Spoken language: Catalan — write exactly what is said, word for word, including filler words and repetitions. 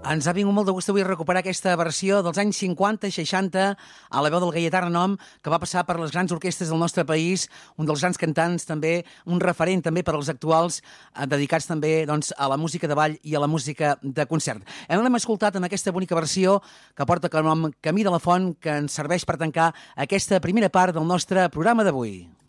Ens ha vingut molt de gust avui recuperar aquesta versió dels anys cinquanta i seixanta a la veu del Gaietà Renom, que va passar per les grans orquestres del nostre país, un dels grans cantants també, un referent també per als actuals, eh, dedicats també doncs, a la música de ball i a la música de concert. Hem l'hem escoltat en aquesta bonica versió que porta el nom Camí de la Font, que ens serveix per tancar aquesta primera part del nostre programa d'avui.